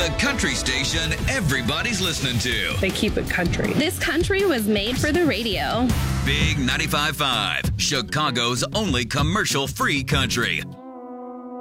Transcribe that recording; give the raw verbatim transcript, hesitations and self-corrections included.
The country station everybody's listening to. They keep it country. This country was made for the radio. Big ninety-five point five, Chicago's only commercial-free country.